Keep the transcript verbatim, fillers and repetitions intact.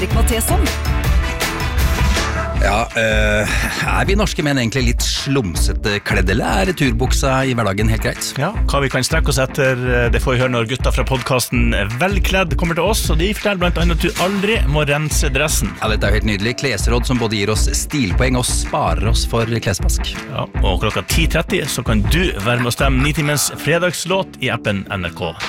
Matheson. Ja, øh, er vi norske menn egentlig litt slumsete kledd, eller er turbuksa i hverdagen helt greit? Ja, hva vi kan strekke oss etter, det får vi høre når gutta fra podcasten Velkledd kommer til oss, og de forteller blant annet at du aldri må rense dressen. Ja, dette er jo helt nydelig. Klesråd som både gir oss stilpoeng og sparer oss for klesvask. Ja, og klokka ti tretti så kan du være med å stemme Nitimens fredagslåt i appen N R K.